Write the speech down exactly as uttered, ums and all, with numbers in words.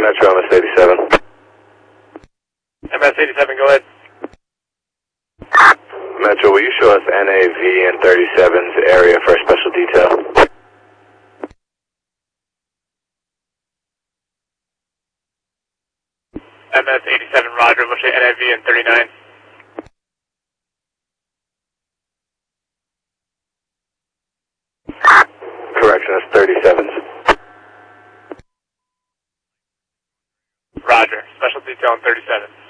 Metro, M S eighty-seven. M S eighty-seven, go ahead. Metro, will you show us N A V and thirty-seven's area for a special detail? M S eighty-seven, roger, we'll show N A V and thirty-nine. Correction, that's thirty-sevens. Roger, special detail on thirty-seven.